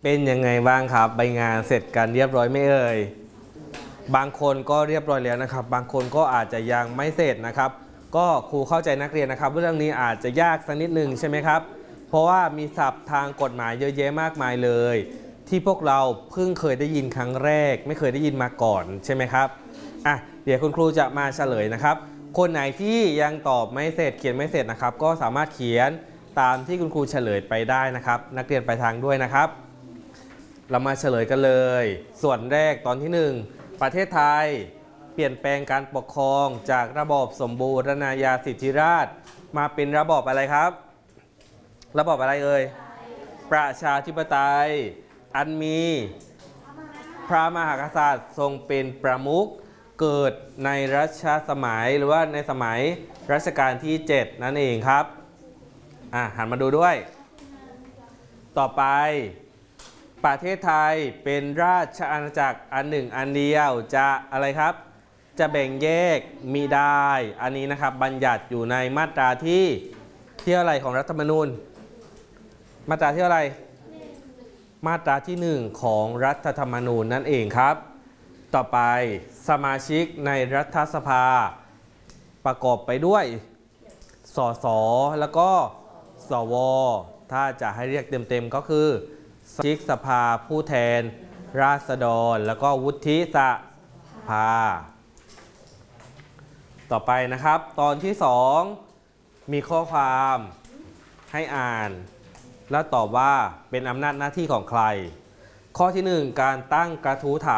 เป็นยังไงบ้างครับใบงานเสร็จกันเรียบร้อยไม่เอ่ยบางคนก็เรียบร้อยแล้วนะครับบางคนก็อาจจะยังไม่เสร็จนะครับก็ครูเข้าใจนักเรียนนะครับเรื่องนี้อาจจะยากสักนิดนึงใช่ไหมครับเพราะว่ามีศัพท์ทางกฎหมายเยอะแยะมากมายเลยที่พวกเราเพิ่งเคยได้ยินครั้งแรกไม่เคยได้ยินมาก่อนใช่ไหมครับเดี๋ยวคุณครูจะมาเฉลยนะครับคนไหนที่ยังตอบไม่เสร็จเขียนไม่เสร็จนะครับก็สามารถเขียนตามที่คุณครูเฉลยไปได้นะครับนักเรียนไปทางด้วยนะครับเรามาเฉลยกันเลยส่วนแรกตอนที่1ประเทศไทยเปลี่ยนแปลงการปกครองจากระบอบสมบูรณาญาสิทธิราชย์มาเป็นระบอบอะไรครับระบอบอะไรเอ่ยประชาธิปไตยอันมีพระมหากษัตริย์ทรงเป็นประมุขเกิดในรัชสมัยหรือว่าในสมัยรัชกาลที่7นั่นเองครับหันมาดูด้วยต่อไปประเทศไทยเป็นราชอาณาจักรอันหนึ่งอันเดียวจะอะไรครับจะแบ่งแยกมิได้อันนี้นะครับบัญญัติอยู่ในมาตราที่อะไรของรัฐธรรมนูญมาตราที่อะไรมาตราที่1ของรัฐธรรมนูญนั่นเองครับต่อไปสมาชิกในรัฐสภาประกอบไปด้วยสสแล้วก็สวถ้าจะให้เรียกเต็มๆก็คือสมาชิกสภาผู้แทนราษฎรแล้วก็วุฒิสภาต่อไปนะครับตอนที่2มีข้อความให้อ่านและตอบว่าเป็นอำนาจหน้าที่ของใครข้อที่1การตั้งกระทู้ถาม